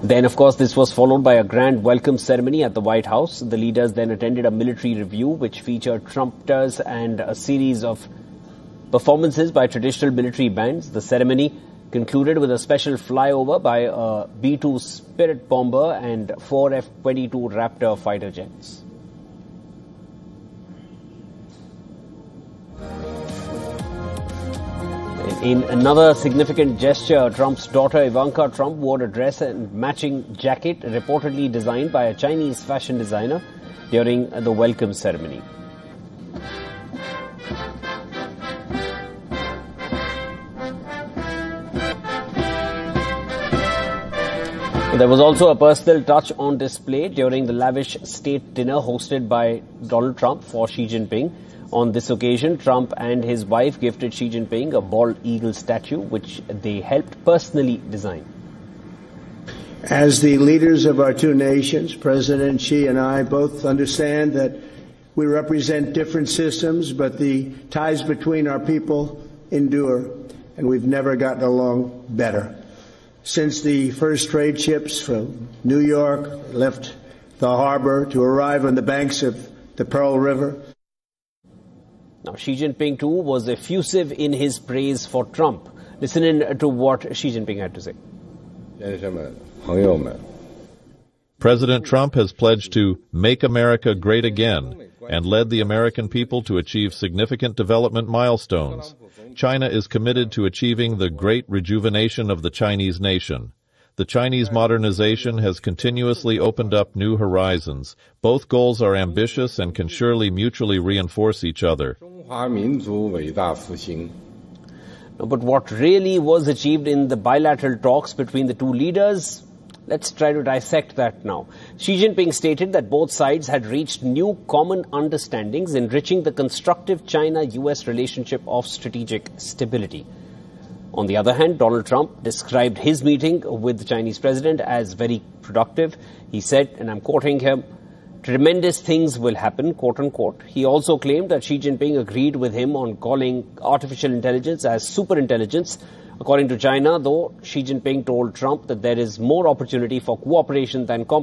Then, of course, this was followed by a grand welcome ceremony at the White House. The leaders then attended a military review which featured trumpeters and a series of performances by traditional military bands. The ceremony concluded with a special flyover by a B-2 Spirit bomber and 4 F-22 Raptor fighter jets. In another significant gesture, Trump's daughter Ivanka Trump wore a dress and matching jacket reportedly designed by a Chinese fashion designer during the welcome ceremony. There was also a personal touch on display during the lavish state dinner hosted by Donald Trump for Xi Jinping. On this occasion, Trump and his wife gifted Xi Jinping a bald eagle statue, which they helped personally design. As the leaders of our two nations, President Xi and I both understand that we represent different systems, but the ties between our people endure, and we've never gotten along better. Since the first trade ships from New York left the harbor to arrive on the banks of the Pearl River. Now, Xi Jinping, too, was effusive in his praise for Trump. Listen in to what Xi Jinping had to say. President Trump has pledged to make America great again and led the American people to achieve significant development milestones. China is committed to achieving the great rejuvenation of the Chinese nation. The Chinese modernization has continuously opened up new horizons. Both goals are ambitious and can surely mutually reinforce each other. But what really was achieved in the bilateral talks between the two leaders? Let's try to dissect that now. Xi Jinping stated that both sides had reached new common understandings, enriching the constructive China-US relationship of strategic stability. On the other hand, Donald Trump described his meeting with the Chinese president as very productive. He said, and I'm quoting him, "Tremendous things will happen," quote unquote. He also claimed that Xi Jinping agreed with him on calling artificial intelligence as superintelligence. According to China, though, Xi Jinping told Trump that there is more opportunity for cooperation than competition.